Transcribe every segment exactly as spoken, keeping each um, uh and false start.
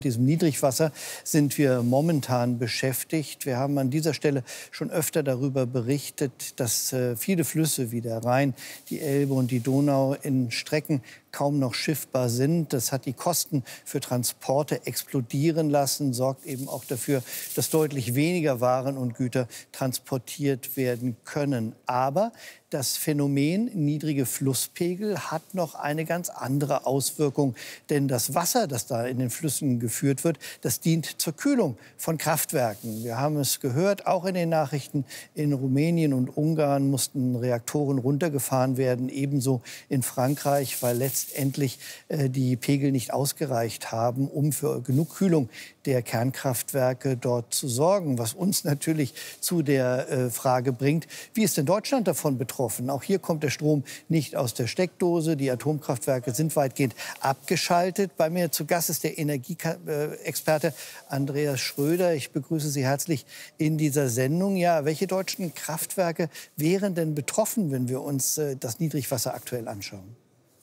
Diesem Niedrigwasser sind wir momentan beschäftigt. Wir haben an dieser Stelle schon öfter darüber berichtet, dass äh, viele Flüsse wie der Rhein, die Elbe und die Donau in Strecken kaum noch schiffbar sind. Das hat die Kosten für Transporte explodieren lassen, sorgt eben auch dafür, dass deutlich weniger Waren und Güter transportiert werden können. Aber das Phänomen niedrige Flusspegel hat noch eine ganz andere Auswirkung. Denn das Wasser, das da in den Flüssen geführt wird, das dient zur Kühlung von Kraftwerken. Wir haben es gehört, auch in den Nachrichten. In Rumänien und Ungarn mussten Reaktoren runtergefahren werden, ebenso in Frankreich, weil letztendlich äh, die Pegel nicht ausgereicht haben, um für genug Kühlung der Kernkraftwerke dort zu sorgen. Was uns natürlich zu der äh, Frage bringt, wie ist denn Deutschland davon betroffen? Auch hier kommt der Strom nicht aus der Steckdose. Die Atomkraftwerke sind weitgehend abgeschaltet. Bei mir zu Gast ist der Energieexperte Andreas Schröder. Ich begrüße Sie herzlich in dieser Sendung. Ja, welche deutschen Kraftwerke wären denn betroffen, wenn wir uns äh, das Niedrigwasser aktuell anschauen?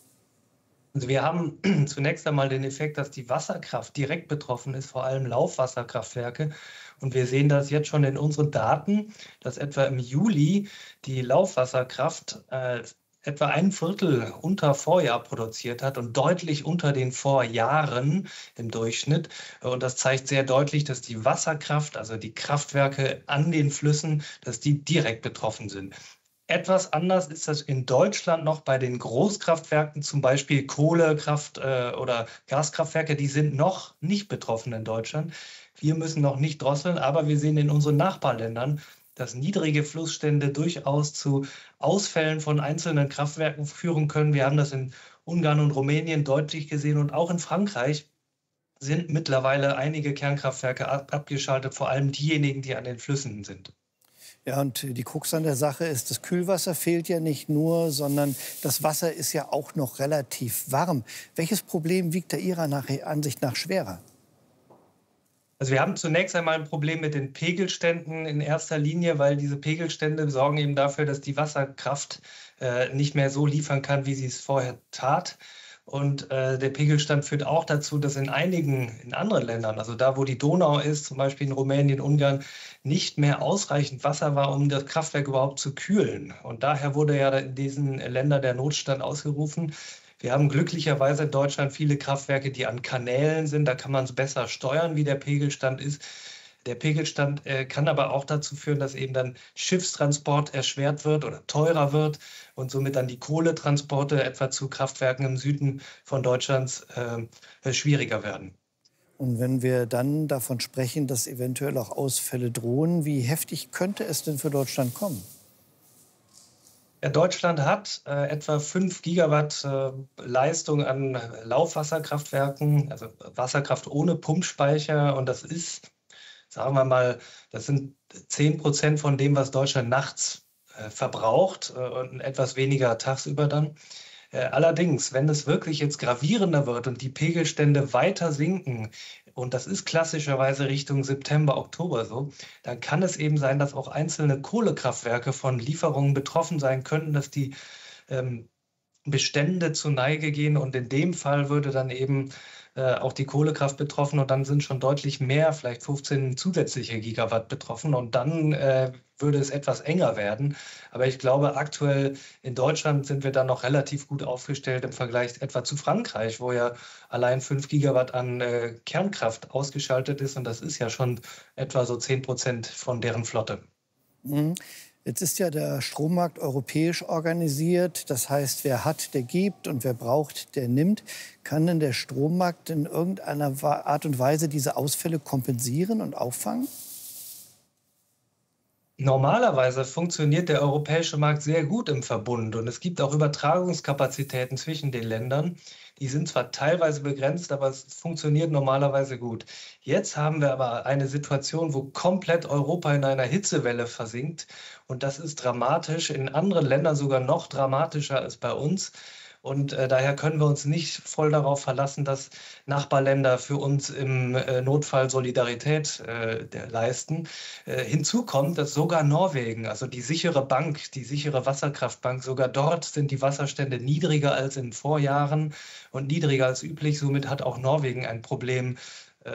Also wir haben zunächst einmal den Effekt, dass die Wasserkraft direkt betroffen ist, vor allem Laufwasserkraftwerke. Und wir sehen das jetzt schon in unseren Daten, dass etwa im Juli die Laufwasserkraft äh, etwa ein Viertel unter Vorjahr produziert hat und deutlich unter den Vorjahren im Durchschnitt. Und das zeigt sehr deutlich, dass die Wasserkraft, also die Kraftwerke an den Flüssen, dass die direkt betroffen sind. Etwas anders ist das in Deutschland noch bei den Großkraftwerken, zum Beispiel Kohlekraft äh, oder Gaskraftwerke, die sind noch nicht betroffen in Deutschland. Wir müssen noch nicht drosseln, aber wir sehen in unseren Nachbarländern, dass niedrige Flussstände durchaus zu Ausfällen von einzelnen Kraftwerken führen können. Wir haben das in Ungarn und Rumänien deutlich gesehen und auch in Frankreich sind mittlerweile einige Kernkraftwerke ab abgeschaltet, vor allem diejenigen, die an den Flüssen sind. Ja, und die Krux an der Sache ist, das Kühlwasser fehlt ja nicht nur, sondern das Wasser ist ja auch noch relativ warm. Welches Problem wiegt da Ihrer Ansicht nach schwerer? Also wir haben zunächst einmal ein Problem mit den Pegelständen in erster Linie, weil diese Pegelstände sorgen eben dafür, dass die Wasserkraft äh, nicht mehr so liefern kann, wie sie es vorher tat. Und äh, der Pegelstand führt auch dazu, dass in einigen, in anderen Ländern, also da, wo die Donau ist, zum Beispiel in Rumänien, Ungarn, nicht mehr ausreichend Wasser war, um das Kraftwerk überhaupt zu kühlen. Und daher wurde ja in diesen Ländern der Notstand ausgerufen. Wir haben glücklicherweise in Deutschland viele Kraftwerke, die an Kanälen sind. Da kann man es besser steuern, wie der Pegelstand ist. Der Pegelstand äh, kann aber auch dazu führen, dass eben dann Schiffstransport erschwert wird oder teurer wird und somit dann die Kohletransporte etwa zu Kraftwerken im Süden von Deutschlands äh, schwieriger werden. Und wenn wir dann davon sprechen, dass eventuell auch Ausfälle drohen, wie heftig könnte es denn für Deutschland kommen? Ja, Deutschland hat äh, etwa fünf Gigawatt äh, Leistung an Laufwasserkraftwerken, also Wasserkraft ohne Pumpspeicher. Und das ist, sagen wir mal, das sind zehn Prozent von dem, was Deutschland nachts äh, verbraucht äh, und etwas weniger tagsüber dann. Äh, allerdings, wenn es wirklich jetzt gravierender wird und die Pegelstände weiter sinken, und das ist klassischerweise Richtung September, Oktober so, dann kann es eben sein, dass auch einzelne Kohlekraftwerke von Lieferungen betroffen sein könnten, dass die ähm, Bestände zur Neige gehen. Und in dem Fall würde dann eben äh, auch die Kohlekraft betroffen und dann sind schon deutlich mehr, vielleicht fünfzehn zusätzliche Gigawatt betroffen. Und dann äh, würde es etwas enger werden. Aber ich glaube, aktuell in Deutschland sind wir da noch relativ gut aufgestellt im Vergleich etwa zu Frankreich, wo ja allein fünf Gigawatt an äh, Kernkraft ausgeschaltet ist. Und das ist ja schon etwa so zehn Prozent von deren Flotte. Mhm. Jetzt ist ja der Strommarkt europäisch organisiert. Das heißt, wer hat, der gibt und wer braucht, der nimmt. Kann denn der Strommarkt in irgendeiner Art und Weise diese Ausfälle kompensieren und auffangen? Normalerweise funktioniert der europäische Markt sehr gut im Verbund und es gibt auch Übertragungskapazitäten zwischen den Ländern. Die sind zwar teilweise begrenzt, aber es funktioniert normalerweise gut. Jetzt haben wir aber eine Situation, wo komplett Europa in einer Hitzewelle versinkt und das ist dramatisch, in anderen Ländern sogar noch dramatischer als bei uns. Und äh, daher können wir uns nicht voll darauf verlassen, dass Nachbarländer für uns im äh, Notfall Solidarität äh, der, leisten. Äh, hinzu kommt, dass sogar Norwegen, also die sichere Bank, die sichere Wasserkraftbank, sogar dort sind die Wasserstände niedriger als in Vorjahren und niedriger als üblich. Somit hat auch Norwegen ein Problem